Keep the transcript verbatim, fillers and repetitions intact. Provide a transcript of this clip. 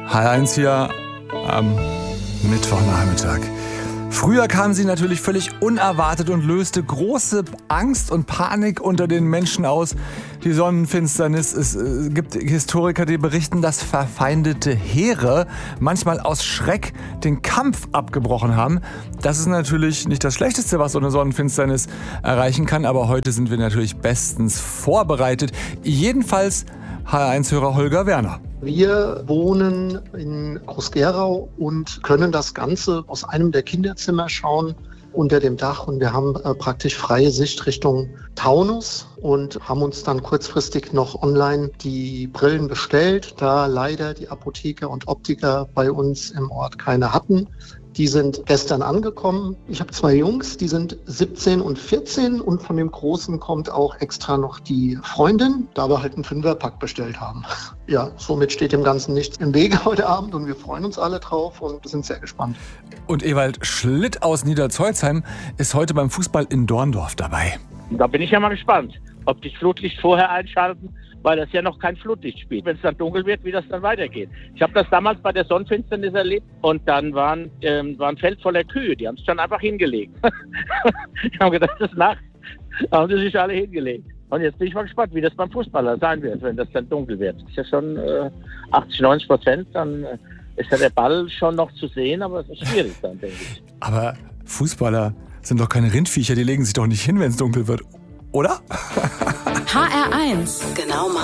H eins hier am Mittwochnachmittag. Früher kam sie natürlich völlig unerwartet und löste große Angst und Panik unter den Menschen aus. Die Sonnenfinsternis. Es gibt Historiker, die berichten, dass verfeindete Heere manchmal aus Schreck den Kampf abgebrochen haben. Das ist natürlich nicht das Schlechteste, was so eine Sonnenfinsternis erreichen kann. Aber heute sind wir natürlich bestens vorbereitet. Jedenfalls H eins-Hörer Holger Werner. Wir wohnen in Groß-Gerau und können das Ganze aus einem der Kinderzimmer schauen unter dem Dach. Und wir haben äh, praktisch freie Sicht Richtung Taunus und haben uns dann kurzfristig noch online die Brillen bestellt, da leider die Apotheker und Optiker bei uns im Ort keine hatten. Die sind gestern angekommen. Ich habe zwei Jungs, die sind siebzehn und vierzehn und von dem Großen kommt auch extra noch die Freundin, da wir halt einen Fünferpack bestellt haben. Ja, somit steht dem Ganzen nichts im Wege heute Abend und wir freuen uns alle drauf und sind sehr gespannt. Und Ewald Schlitt aus Niederzeuzheim ist heute beim Fußball in Dorndorf dabei. Da bin ich ja mal gespannt, ob die Flutlicht vorher einschalten, weil das ja noch kein Flutlicht spielt. Wenn es dann dunkel wird, wie das dann weitergeht. Ich habe das damals bei der Sonnenfinsternis erlebt und dann waren, ähm, war ein Feld voller Kühe, die haben sich dann einfach hingelegt. Ich habe gedacht, das ist Nacht, da haben sie sich alle hingelegt. Und jetzt bin ich mal gespannt, wie das beim Fußballer sein wird, wenn das dann dunkel wird. Das ist ja schon äh, achtzig, neunzig Prozent, dann äh, ist ja der Ball schon noch zu sehen, aber es ist schwierig dann, denke ich. Aber Fußballer sind doch keine Rindviecher, die legen sich doch nicht hin, wenn es dunkel wird, oder? H R eins. Genau